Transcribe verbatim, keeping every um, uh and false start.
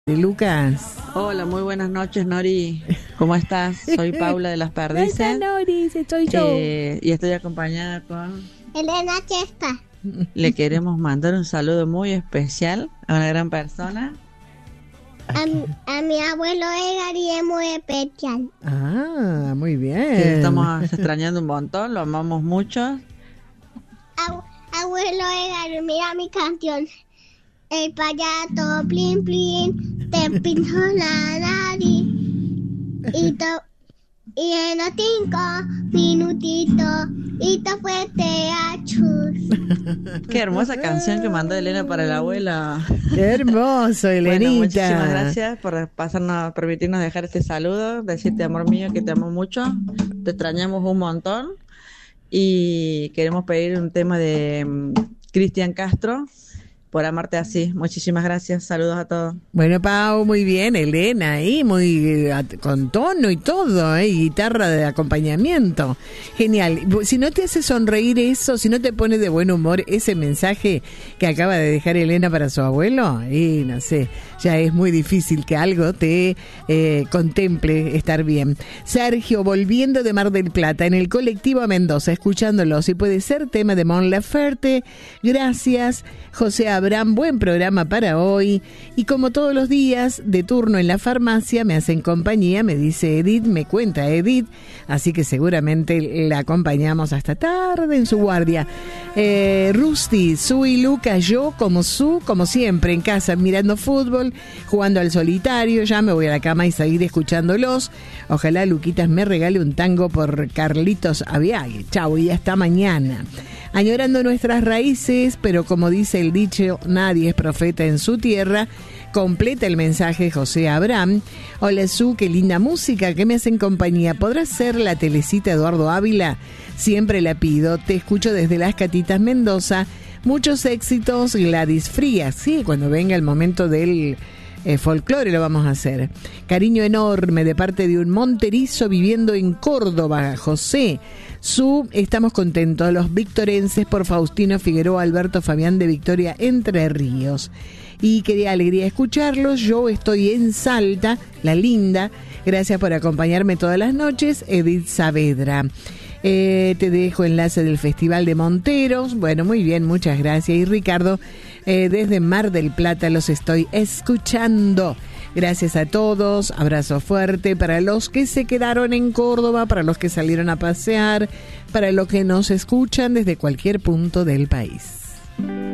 Lucas. Hola, muy buenas noches, Nori. ¿Cómo estás? Soy Paula de Las Perdices. Hola, Nori, soy yo. Eh, y estoy acompañada con Elena Chesta. Le queremos mandar un saludo muy especial a una gran persona. A, mi- a mi abuelo Edgar y es muy especial. Ah, muy bien. Que estamos extrañando un montón, lo amamos mucho. Abu- abuelo Edgar, mira mi canción. El payaso plin plin te pintó la nariz y to, y en los cinco minutitos y te fuiste a chus. Qué hermosa canción que mandó Elena para el abuelo. Qué hermoso, Elenita. Bueno, muchísimas gracias por pasarnos, permitirnos dejar este saludo, decirte, amor mío, que te amo mucho, te extrañamos un montón y queremos pedir un tema de um, Cristian Castro, Por amarte así. Muchísimas gracias, saludos a todos. Bueno, Pau, muy bien, Elena, ahí, muy eh, at- con tono y todo, ¿eh? Guitarra de acompañamiento. Genial. Si no te hace sonreír eso, si no te pone de buen humor ese mensaje que acaba de dejar Elena para su abuelo, y no sé, ya es muy difícil que algo te eh, contemple estar bien. Sergio, volviendo de Mar del Plata, en el colectivo a Mendoza, escuchándolo, si puede ser, tema de Mon Laferte. Gracias, José Abraham, buen programa para hoy. Y como todos los días, de turno en la farmacia, me hacen compañía, me dice Edith, me cuenta Edith, así que seguramente la acompañamos hasta tarde en su guardia. Eh, Rusty, Su y Luca, yo como Su, como siempre, en casa, mirando fútbol, jugando al solitario, ya me voy a la cama y seguir escuchándolos. Ojalá Luquitas me regale un tango por Carlitos Aviague. Chau, y hasta mañana. Añorando nuestras raíces, pero como dice el dicho, nadie es profeta en su tierra. Completa el mensaje José Abraham. Hola Su, qué linda música, que me hacen compañía. ¿Podrás ser la telecita Eduardo Ávila? Siempre la pido, te escucho desde Las Catitas, Mendoza. Muchos éxitos, Gladys Frías. Sí, cuando venga el momento del eh, folclore lo vamos a hacer. Cariño enorme de parte de un monterizo viviendo en Córdoba, José. Su, estamos contentos, los victorenses, por Faustino Figueroa, Alberto Fabián de Victoria, Entre Ríos. Y qué alegría escucharlos. Yo estoy en Salta, la linda. Gracias por acompañarme todas las noches, Edith Saavedra. Eh, te dejo enlace del Festival de Monteros. Bueno, muy bien, muchas gracias. Y Ricardo, eh, desde Mar del Plata los estoy escuchando. Gracias a todos, abrazo fuerte para los que se quedaron en Córdoba, para los que salieron a pasear, para los que nos escuchan desde cualquier punto del país.